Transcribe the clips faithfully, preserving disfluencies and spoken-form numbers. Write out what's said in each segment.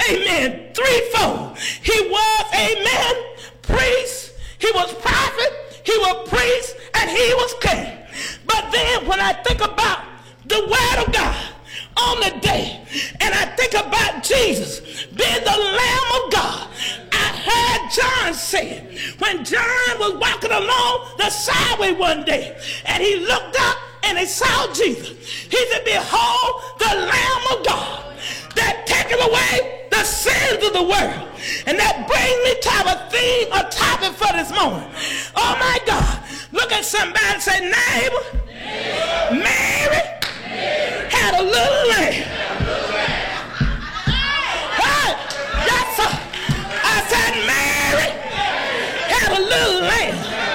amen, threefold. He was, amen, priest, he was prophet, he was priest, and he was king. But then when I think about the word of God on the day, and I think about Jesus being the Lamb of God, I heard John say it when John was walking along the sideway one day, and he looked up and he saw Jesus. He said, behold the Lamb of God that taketh away the sins of the world. And that brings me to a theme, a topic for this morning. Oh my God, look at somebody and say, neighbor, neighbor. Mary, Mary had a little lamb. Hey, yes sir. I said Mary had a little lamb.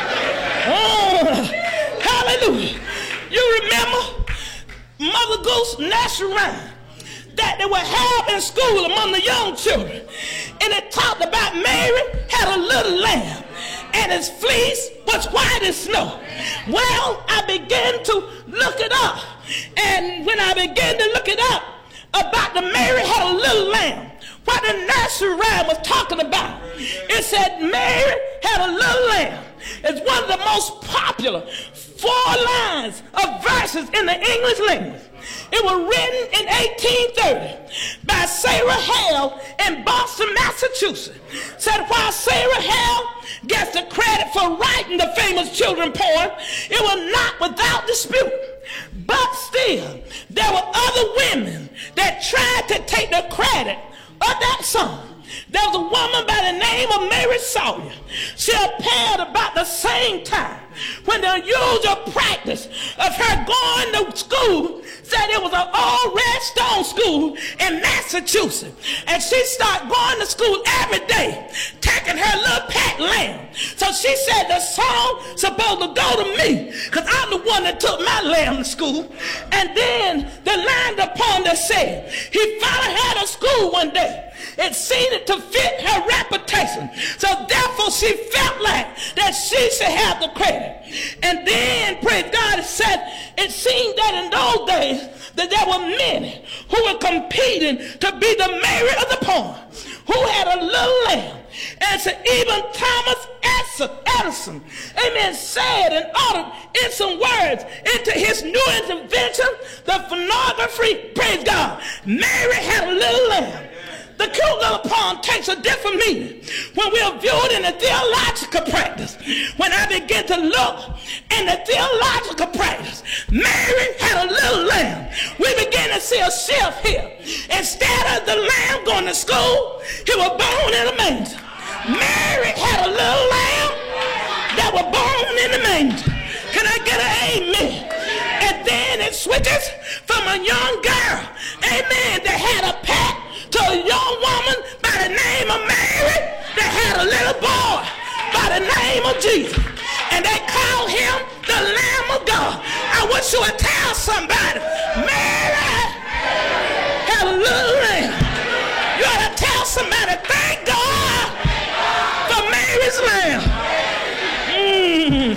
Oh, hallelujah. You remember Mother Goose nursery rhyme that they would have in school among the young children. And it talked about Mary had a little lamb, and his fleece was white as snow. Well, I began to look it up. And when I began to look it up about the Mary had a little lamb, what the nursery rhyme was talking about, it said Mary had a little lamb. It's one of the most popular four lines of verses in the English language. It was written in eighteen thirty by Sarah Hale in Boston, Massachusetts. Said while Sarah Hale gets the credit for writing the famous children's poem, it was not without dispute. But still, there were other women that tried to take the credit of that song. There was a woman by the name of Mary Sawyer. She appeared about the same time when the usual practice of her going to school said it was an old red stone school in Massachusetts. And she started going to school every day, taking her little pet lamb. So she said the song supposed to go to me, because I'm the one that took my lamb to school. And then the line upon that said, he followed her to school one day. It seemed to fit her reputation. So therefore she felt like that she should have the credit. And then, praise God, it said, it seemed that in those days that there were many who were competing to be the Mary of the poem, who had a little lamb. And so even Thomas Edison, amen, said and uttered in some words into his new invention, the phonography, praise God, Mary had a little lamb. The cute little poem takes a different meaning when we are viewed in the theological practice. When I begin to look in the theological practice, Mary had a little lamb. We begin to see a shift here. Instead of the lamb going to school, he was born in a manger. Mary had a little lamb that was born in a manger. Can I get an amen? And then it switches from a young girl, amen, that had a pet, to a young woman by the name of Mary that had a little boy by the name of Jesus. And they call him the Lamb of God. I wish you would tell somebody, Mary had a little lamb. You ought to tell somebody, thank God for Mary's lamb. Mm.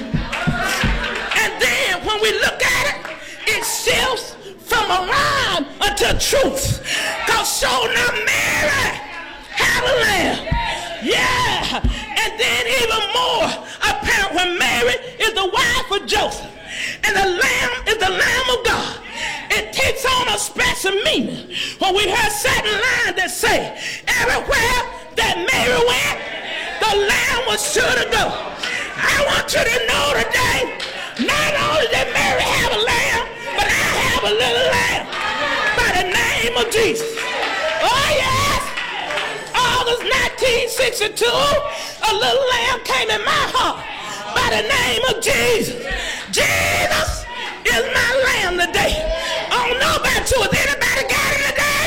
And then when we look at it, it shifts from a rhyme unto truth. Because sure enough, Mary had a lamb. Yeah. And then even more apparent when Mary is the wife of Joseph and the lamb is the Lamb of God. It takes on a special meaning when we hear certain lines that say, everywhere that Mary went, the lamb was sure to go. I want you to know today, not only did Mary have a lamb, but I have a little lamb by the name of Jesus. Oh yes! August nineteen sixty-two, a little lamb came in my heart by the name of Jesus. Jesus is my lamb today. I don't know about you. Has anybody got it today?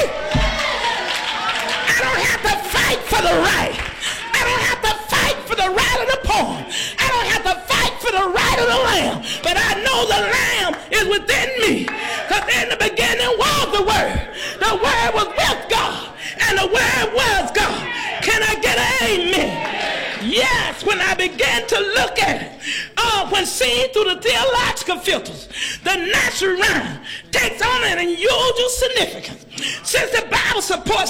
I don't have to fight for the right. I don't have to fight for the right of the poem. I don't have to fight for the right of the lamb. But I know the lamb is within me. Because in the beginning was the Word. The Word was with God. And the Word was God. Can I get an amen? Yes, when I began to look at it, uh, when seen through the theological filters, the natural rhyme takes on an unusual significance. Since the Bible supports